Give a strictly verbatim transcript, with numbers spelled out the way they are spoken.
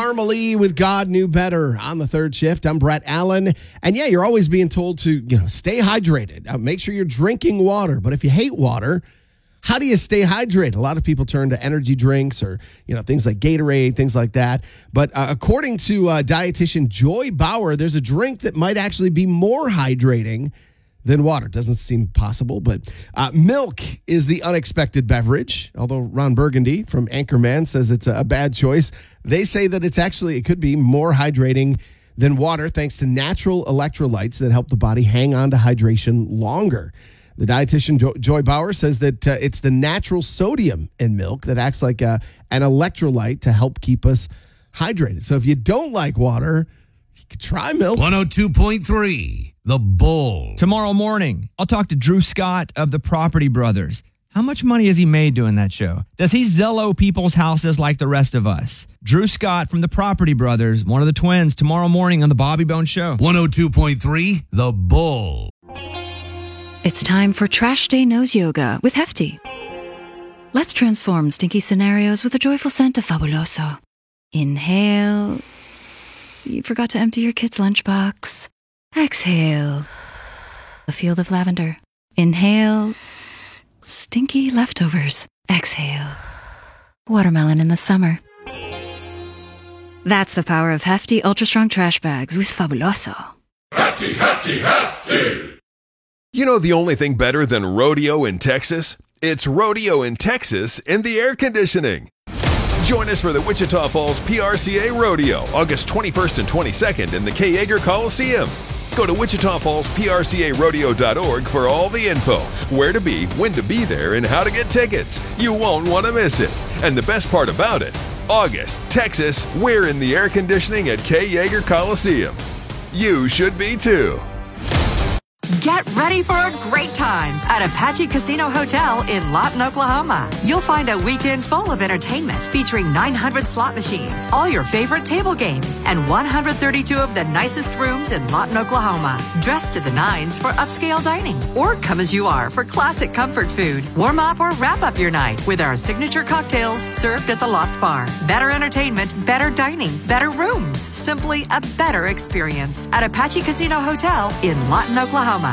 Parmalee with God Knew Better on the third shift. I'm Brett Allen. And yeah, you're always being told to, you know, stay hydrated. Uh, make sure you're drinking water. But if you hate water, how do you stay hydrated? A lot of people turn to energy drinks or, you know, things like Gatorade, things like that. But uh, according to uh, dietitian Joy Bauer, there's a drink that might actually be more hydrating than water. Doesn't seem possible, but uh, milk is the unexpected beverage. Although Ron Burgundy from Anchorman says it's a, a bad choice, they say that it's actually, it could be more hydrating than water thanks to natural electrolytes that help the body hang on to hydration longer. The dietitian jo- Joy Bauer says that uh, it's the natural sodium in milk that acts like a, an electrolyte to help keep us hydrated. So if you don't like water, you could try milk. one oh two point three The Bull. Tomorrow morning, I'll talk to Drew Scott of the Property Brothers. How much money has he made doing that show? Does he Zello people's houses like the rest of us? Drew Scott from the Property Brothers, one of the twins, tomorrow morning on the Bobby Bones Show. one oh two point three The Bull. It's time for Trash Day Nose Yoga with Hefty. Let's transform stinky scenarios with a joyful scent of Fabuloso. Inhale. You forgot to empty your kid's lunchbox. Exhale. A field of lavender. Inhale. Stinky leftovers. Exhale. Watermelon in the summer. That's the power of Hefty Ultra Strong Trash Bags with Fabuloso. Hefty, hefty, hefty! You know the only thing better than rodeo in Texas? It's rodeo in Texas in the air conditioning. Join us for the Wichita Falls P R C A Rodeo, August twenty-first and twenty-second in the Kay Yeager Coliseum. Go to Wichita Falls P R C A rodeo dot org for all the info, where to be, when to be there, and how to get tickets. You won't want to miss it. And the best part about it, August, Texas, we're in the air conditioning at Kay Yeager Coliseum. You should be too. Get ready for a great time at Apache Casino Hotel in Lawton, Oklahoma. You'll find a weekend full of entertainment featuring nine hundred slot machines, all your favorite table games, and one hundred thirty-two of the nicest rooms in Lawton, Oklahoma. Dress to the nines for upscale dining, or come as you are for classic comfort food. Warm up or wrap up your night with our signature cocktails served at the Loft Bar. Better entertainment, better dining, better rooms. Simply a better experience at Apache Casino Hotel in Lawton, Oklahoma.